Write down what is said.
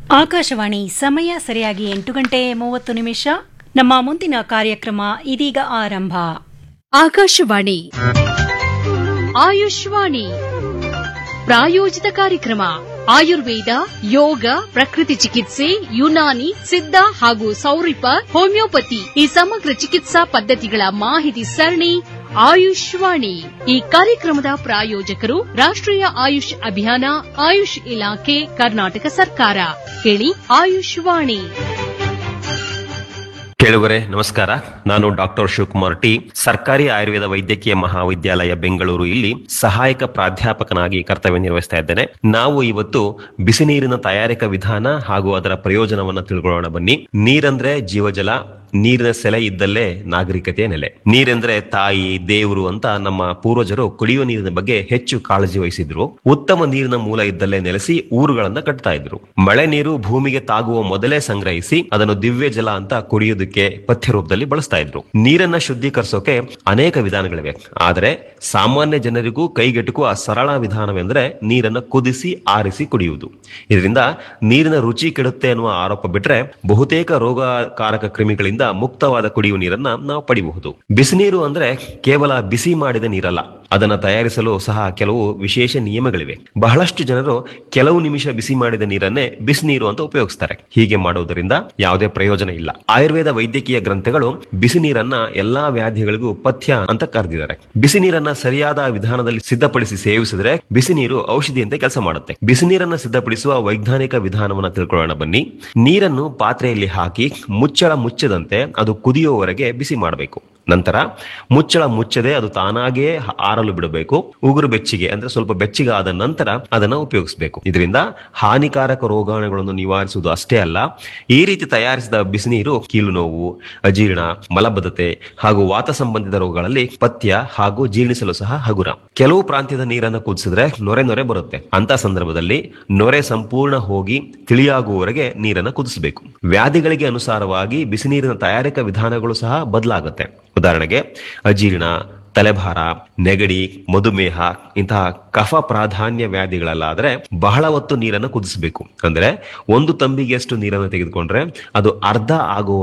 ಆಕಾಶವಾಣಿ ಸಮಯ ಸರಿಯಾಗಿ 8:30 ನಮ್ಮ ಮುಂದಿನ ಕಾರ್ಯಕ್ರಮ ಇದೀಗ ಆರಂಭ. ಆಕಾಶವಾಣಿ ಆಯುಷ್ವಾಣಿ ಪ್ರಾಯೋಜಿತ ಕಾರ್ಯಕ್ರಮ. ಆಯುರ್ವೇದ, ಯೋಗ, ಪ್ರಕೃತಿ ಚಿಕಿತ್ಸೆ, ಯುನಾನಿ, ಸಿದ್ಧ ಹಾಗೂ ಸೌರಿಪ, ಹೋಮಿಯೋಪತಿ ಈ ಸಮಗ್ರ ಚಿಕಿತ್ಸಾ ಪದ್ಧತಿಗಳ ಮಾಹಿತಿ ಸರಣಿ ಆಯುಷ್ವಾಣಿ. ಈ ಕಾರ್ಯಕ್ರಮದ ಪ್ರಾಯೋಜಕರು ರಾಷ್ಟ್ರೀಯ ಆಯುಷ್ ಅಭಿಯಾನ, ಆಯುಷ್ ಇಲಾಖೆ, ಕರ್ನಾಟಕ ಸರ್ಕಾರ. ಕೇಳಿ ಆಯುಷ್ವಾಣಿ. ಕೇಳುಗರೆ ನಮಸ್ಕಾರ. ನಾನು ಡಾಕ್ಟರ್ ಶಿವಕುಮಾರ್ ಟಿ, ಸರ್ಕಾರಿ ಆಯುರ್ವೇದ ವೈದ್ಯಕೀಯ ಮಹಾವಿದ್ಯಾಲಯ ಬೆಂಗಳೂರು ಇಲ್ಲಿ ಸಹಾಯಕ ಪ್ರಾಧ್ಯಾಪಕನಾಗಿ ಕರ್ತವ್ಯ ನಿರ್ವಹಿಸ್ತಾ ಇದ್ದೇನೆ. ನಾವು ಇವತ್ತು ಬಿಸಿ ನೀರಿನ ತಯಾರಿಕಾ ವಿಧಾನ ಹಾಗೂ ಅದರ ಪ್ರಯೋಜನವನ್ನ ತಿಳ್ಕೊಳ್ಳೋಣ ಬನ್ನಿ. ನೀರಂದ್ರೆ ಜೀವಜಲ, ನೀರಿನ ಸೆಲೆ ಇದ್ದಲ್ಲೇ ನಾಗರಿಕತೆಯ ನೆಲೆ. ನೀರೆಂದ್ರೆ ತಾಯಿ, ದೇವರು ಅಂತ ನಮ್ಮ ಪೂರ್ವಜರು ಕುಡಿಯುವ ನೀರಿನ ಬಗ್ಗೆ ಹೆಚ್ಚು ಕಾಳಜಿ ವಹಿಸಿದ್ರು. ಉತ್ತಮ ನೀರಿನ ಮೂಲ ಇದ್ದಲ್ಲೇ ನೆಲೆಸಿ ಊರುಗಳನ್ನ ಕಟ್ತಾ ಇದ್ರು. ಮಳೆ ನೀರು ಭೂಮಿಗೆ ತಾಗುವ ಮೊದಲೇ ಸಂಗ್ರಹಿಸಿ ಅದನ್ನು ದಿವ್ಯ ಜಲ ಅಂತ ಕುಡಿಯೋದಕ್ಕೆ ಪಥ್ಯ ರೂಪದಲ್ಲಿ ಬಳಸ್ತಾ ಇದ್ರು. ನೀರನ್ನ ಶುದ್ಧೀಕರಿಸೋಕೆ ಅನೇಕ ವಿಧಾನಗಳಿವೆ. ಆದರೆ ಸಾಮಾನ್ಯ ಜನರಿಗೂ ಕೈಗೆಟುಕುವ ಸರಳ ವಿಧಾನವೆಂದ್ರೆ ನೀರನ್ನ ಕುದಿಸಿ ಆರಿಸಿ ಕುಡಿಯುವುದು. ಇದರಿಂದ ನೀರಿನ ರುಚಿ ಕೆಡುತ್ತೆ ಅನ್ನುವ ಆರೋಪ ಬಿಟ್ರೆ ಬಹುತೇಕ ರೋಗಕಾರಕ ಕ್ರಿಮಿಗಳಿಂದ ಮುಕ್ತವಾದ ಕುಡಿಯುವ ನೀರನ್ನ ನಾವು ಪಡೆಯಬಹುದು. ಬಿಸಿ ನೀರು ಅಂದ್ರೆ ಕೇವಲ ಬಿಸಿ ಮಾಡಿದ ನೀರಲ್ಲ, ಅದನ್ನ ತಯಾರಿಸಲು ಸಹ ಕೆಲವು ವಿಶೇಷ ನಿಯಮಗಳಿವೆ. ಬಹಳಷ್ಟು ಜನರು ಕೆಲವು ನಿಮಿಷ ಬಿಸಿ ಮಾಡಿದ ನೀರನ್ನೇ ಬಿಸಿ ನೀರು ಅಂತ ಉಪಯೋಗಿಸ್ತಾರೆ. ಹೀಗೆ ಮಾಡುವುದರಿಂದ ಯಾವುದೇ ಪ್ರಯೋಜನ ಇಲ್ಲ. ಆಯುರ್ವೇದ ವೈದ್ಯಕೀಯ ಗ್ರಂಥಗಳು ಬಿಸಿ ನೀರನ್ನ ಎಲ್ಲಾ ವ್ಯಾಧಿಗಳಿಗೂ ಪಥ್ಯ ಅಂತ ಕರೆದಿದ್ದಾರೆ. ಬಿಸಿ ನೀರನ್ನ ಸರಿಯಾದ ವಿಧಾನದಲ್ಲಿ ಸಿದ್ಧಪಡಿಸಿ ಸೇವಿಸಿದ್ರೆ ಬಿಸಿ ನೀರು ಔಷಧಿಯಂತೆ ಕೆಲಸ ಮಾಡುತ್ತೆ. ಬಿಸಿ ನೀರನ್ನ ಸಿದ್ಧಪಡಿಸುವ ವೈಜ್ಞಾನಿಕ ವಿಧಾನವನ್ನ ತಿಳ್ಕೊಳ್ಳೋಣ ಬನ್ನಿ. ನೀರನ್ನು ಪಾತ್ರೆಯಲ್ಲಿ ಹಾಕಿ ಮುಚ್ಚಳ ಮುಚ್ಚದಂತೆ ಅದು ಕುದಿಯುವವರೆಗೆ ಬಿಸಿ ಮಾಡಬೇಕು. ನಂತರ ಮುಚ್ಚಳ ಮುಚ್ಚದೆ ಅದು ತಾನಾಗೇ ಆರಲು ಬಿಡಬೇಕು. ಉಗುರು ಬೆಚ್ಚಗೆ ಅಂದ್ರೆ ಸ್ವಲ್ಪ ಬೆಚ್ಚಗೆ ಆದ ನಂತರ ಅದನ್ನ ಉಪಯೋಗಿಸಬೇಕು. ಇದರಿಂದ ಹಾನಿಕಾರಕ ರೋಗಾಣುಗಳನ್ನು ನಿವಾರಿಸುವುದು ಅಷ್ಟೇ ಅಲ್ಲ, ಈ ರೀತಿ ತಯಾರಿಸಿದ ಬಿಸಿನೀರು ಕೀಲು ನೋವು, ಅಜೀರ್ಣ, ಮಲಬದ್ಧತೆ ಹಾಗೂ ವಾತ ಸಂಬಂಧಿತ ರೋಗಗಳಲ್ಲಿ ಪಥ್ಯ ಹಾಗೂ ಜೀರ್ಣಿಸಲು ಸಹ ಹಗುರ. ಕೆಲವು ಪ್ರಾಂತ್ಯದ ನೀರನ್ನು ಕುದಿಸಿದ್ರೆ ನೊರೆ ನೊರೆ ಬರುತ್ತೆ. ಅಂತ ಸಂದರ್ಭದಲ್ಲಿ ನೊರೆ ಸಂಪೂರ್ಣ ಹೋಗಿ ತಿಳಿಯಾಗುವವರೆಗೆ ನೀರನ್ನು ಕುದಿಸಬೇಕು. ವ್ಯಾಧಿಗಳಿಗೆ ಅನುಸಾರವಾಗಿ ಬಿಸಿನೀರಿನ ತಯಾರಿಕಾ ವಿಧಾನಗಳು ಸಹ ಬದಲಾಗುತ್ತೆ. ಉದಾಹರಣೆಗೆ ಅಜೀರ್ಣ, ತಲೆಭಾರ, ನೆಗಡಿ, ಮಧುಮೇಹ ಇಂತಹ ಕಫ ಪ್ರಾಧಾನ್ಯ ವ್ಯಾಧಿಗಳಲ್ಲಾದ್ರೆ ಬಹಳ ಹೊತ್ತು ನೀರನ್ನು ಕುದಿಸಬೇಕು. ಅಂದ್ರೆ 1 ತಂಬಿಗೆಯಷ್ಟು ನೀರನ್ನು ತೆಗೆದುಕೊಂಡ್ರೆ ಅದು ಅರ್ಧ ಆಗುವ